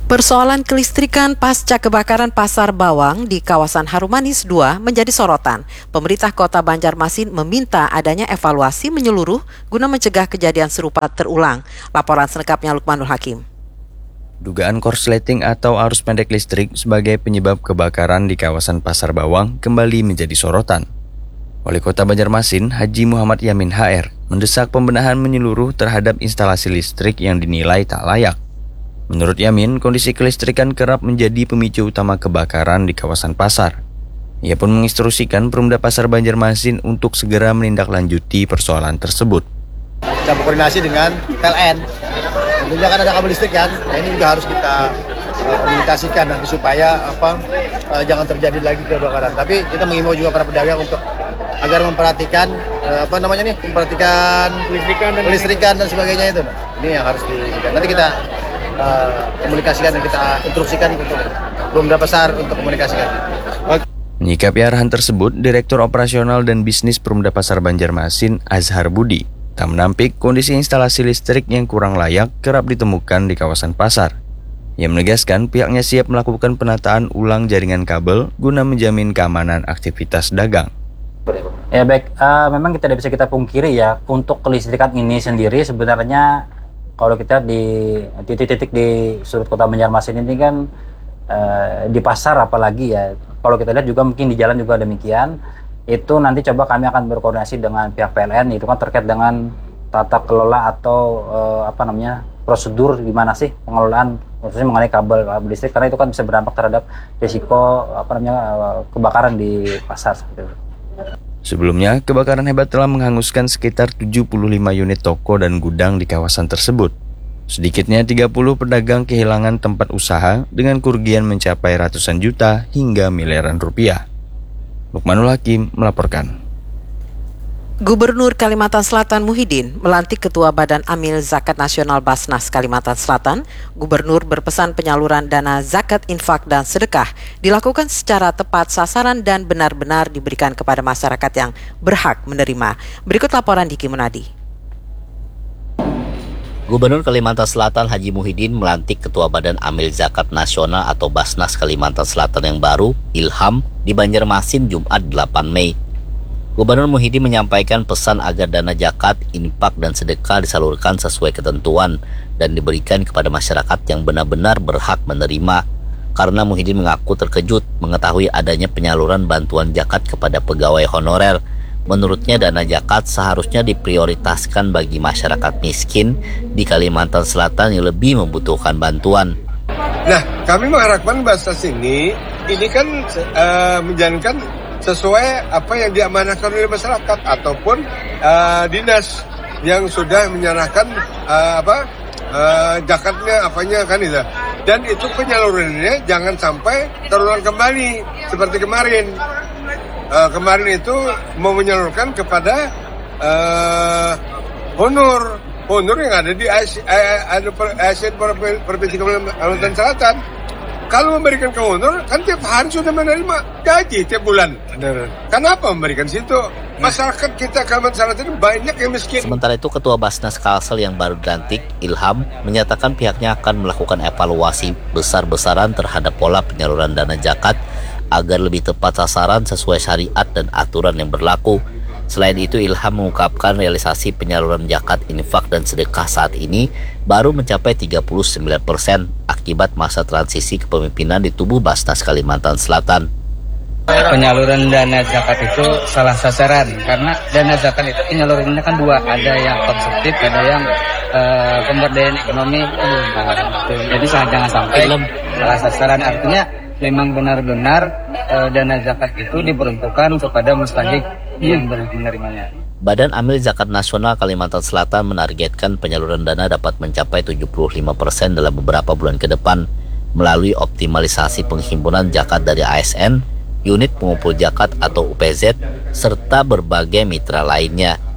Persoalan kelistrikan pasca kebakaran Pasar Bawang di kawasan Harumanis 2 menjadi sorotan. Pemerintah Kota Banjarmasin meminta adanya evaluasi menyeluruh guna mencegah kejadian serupa terulang. Laporan selengkapnya Lukmanul Hakim. Dugaan korsleting atau arus pendek listrik sebagai penyebab kebakaran di kawasan Pasar Bawang kembali menjadi sorotan. Wali Kota Banjarmasin, Haji Muhammad Yamin HR, mendesak pembenahan menyeluruh terhadap instalasi listrik yang dinilai tak layak. Menurut Yamin, kondisi kelistrikan kerap menjadi pemicu utama kebakaran di kawasan pasar. Ia pun menginstruksikan Perumda Pasar Banjarmasin untuk segera menindaklanjuti persoalan tersebut. Kita berkoordinasi dengan PLN. Tentunya kan ada kabel listrik kan. Nah, ini juga harus kita komunikasikan nanti supaya jangan terjadi lagi kebakaran. Tapi kita mengimbau juga para pedagang untuk agar memperhatikan memperhatikan listrikan dan sebagainya itu. Ini yang harus dilakukan. Nanti kita komunikasikan dan kita instruksikan untuk Perumda Pasar untuk komunikasikan. Menyikapi arahan tersebut, Direktur Operasional dan Bisnis Perumda Pasar Banjarmasin, Azhar Budi, tak menampik kondisi instalasi listrik yang kurang layak kerap ditemukan di kawasan pasar. Ia menegaskan pihaknya siap melakukan penataan ulang jaringan kabel guna menjamin keamanan aktivitas dagang. Ya baik, memang tidak bisa kita pungkiri ya, untuk kelistrikan ini sendiri sebenarnya kalau kita di titik-titik di sudut Kota Banjarmasin ini kan di pasar apalagi ya, kalau kita lihat juga mungkin di jalan juga demikian. Itu nanti coba kami akan berkoordinasi dengan pihak PLN, itu kan terkait dengan tata kelola atau prosedur gimana sih pengelolaan khususnya mengenai kabel listrik, karena itu kan bisa berdampak terhadap risiko kebakaran di pasar seperti itu. Sebelumnya, kebakaran hebat telah menghanguskan sekitar 75 unit toko dan gudang di kawasan tersebut. Sedikitnya 30 pedagang kehilangan tempat usaha dengan kerugian mencapai ratusan juta hingga miliaran rupiah. Lukmanul Hakim melaporkan. Gubernur Kalimantan Selatan Muhyiddin melantik Ketua Badan Amil Zakat Nasional Basnas Kalimantan Selatan. Gubernur berpesan penyaluran dana zakat, infak, dan sedekah dilakukan secara tepat sasaran dan benar-benar diberikan kepada masyarakat yang berhak menerima. Berikut laporan Diki Munadi. Gubernur Kalimantan Selatan Haji Muhyiddin melantik Ketua Badan Amil Zakat Nasional atau Basnas Kalimantan Selatan yang baru, Ilham, di Banjarmasin Jumat 8 Mei. Gubernur Muhyiddin menyampaikan pesan agar dana zakat, infak, dan sedekah disalurkan sesuai ketentuan dan diberikan kepada masyarakat yang benar-benar berhak menerima. Karena Muhyiddin mengaku terkejut mengetahui adanya penyaluran bantuan zakat kepada pegawai honorer. Menurutnya dana zakat seharusnya diprioritaskan bagi masyarakat miskin di Kalimantan Selatan yang lebih membutuhkan bantuan. Nah, kami mengharapkan Basnas ini kan menjalankan sesuai apa yang diamanahkan oleh masyarakat ataupun dinas yang sudah menyerahkan zakatnya kan itu. Dan itu penyalurannya jangan sampai terulang kembali seperti kemarin. Kemarin itu mau menyalurkan kepada honor yang ada di ASN Provinsi Kalimantan Selatan. Kalau memberikan ke honor, kan tiap hari sudah menerima gaji tiap bulan. Kenapa memberikan situ? Masyarakat kita Kalimantan Selatan banyak yang miskin. Sementara itu, Ketua Basnas Kalsel yang baru dilantik, Ilham, menyatakan pihaknya akan melakukan evaluasi besar-besaran terhadap pola penyaluran dana zakat agar lebih tepat sasaran sesuai syariat dan aturan yang berlaku. Selain itu, Ilham mengungkapkan realisasi penyaluran zakat, infak, dan sedekah saat ini baru mencapai 39% akibat masa transisi kepemimpinan di tubuh Basnas Kalimantan Selatan. Penyaluran dana zakat itu salah sasaran karena dana zakat itu penyalurannya kan dua, ada yang konsumtif, ada yang pemberdayaan ekonomi. Jadi jangan sampai salah sasaran, artinya memang benar-benar dana zakat itu diperuntukkan kepada mustahik yang menerimanya. Badan Amil Zakat Nasional Kalimantan Selatan menargetkan penyaluran dana dapat mencapai 75% dalam beberapa bulan ke depan melalui optimalisasi penghimpunan zakat dari ASN, unit pengumpul zakat atau UPZ, serta berbagai mitra lainnya.